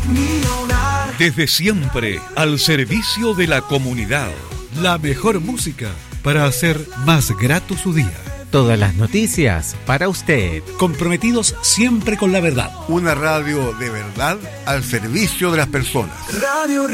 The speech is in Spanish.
Desde siempre, al servicio de la comunidad. La mejor música para hacer más grato su día. Todas las noticias para usted. Comprometidos siempre con la verdad. Una radio de verdad al servicio de las personas. Radio